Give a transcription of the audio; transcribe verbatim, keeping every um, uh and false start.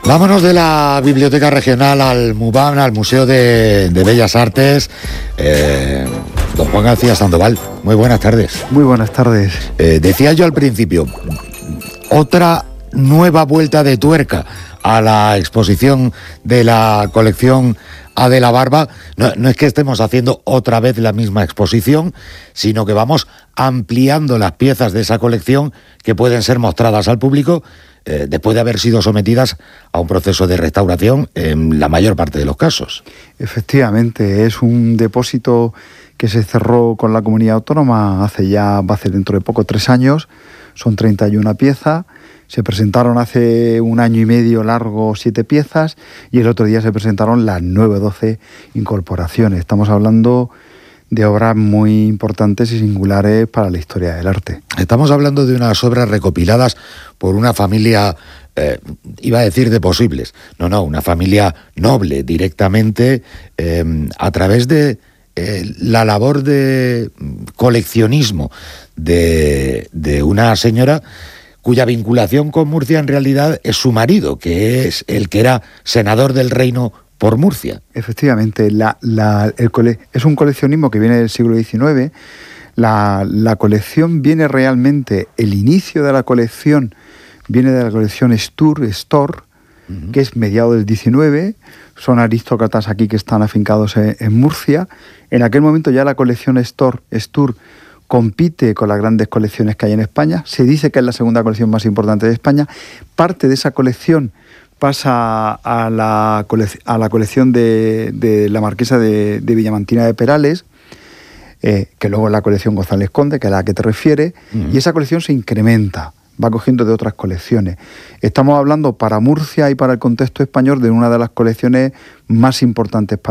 Vámonos de la Biblioteca Regional al MUBAM, al Museo de, de Bellas Artes. Eh, don Juan García Sandoval, muy buenas tardes. Muy buenas tardes. Eh, decía yo al principio, otra nueva vuelta de tuerca a la exposición de la colección Adela Barba. No, no es que estemos haciendo otra vez la misma exposición, sino que vamos ampliando las piezas de esa colección que pueden ser mostradas al público eh, después de haber sido sometidas a un proceso de restauración en la mayor parte de los casos. Efectivamente, es un depósito que se cerró con la comunidad autónoma hace ya, va a ser dentro de poco, tres años. Son treinta y una piezas. Se presentaron hace un año y medio largo siete piezas y el otro día se presentaron las nueve, doce incorporaciones. Estamos hablando de obras muy importantes y singulares para la historia del arte. Estamos hablando de unas obras recopiladas por una familia, eh, iba a decir de posibles, no, no, una familia noble directamente, eh, a través de eh, la labor de coleccionismo de, de una señora cuya vinculación con Murcia en realidad es su marido, que es el que era senador del reino por Murcia. Efectivamente, la, la, el cole, es un coleccionismo que viene del siglo diecinueve. La, la colección viene realmente, el inicio de la colección viene de la colección Stur, Store, uh-huh. que es mediado del diecinueve. Son aristócratas aquí que están afincados en, en Murcia. En aquel momento ya la colección Store, Stur, compite con las grandes colecciones que hay en España. Se dice que es la segunda colección más importante de España. Parte de esa colección pasa a la, colec- a la colección de, de la marquesa de, de Villamantina de Perales, eh, que luego es la colección González Conde, que es a la que te refieres, uh-huh. y esa colección se incrementa, va cogiendo de otras colecciones. Estamos hablando para Murcia y para el contexto español de una de las colecciones más importantes para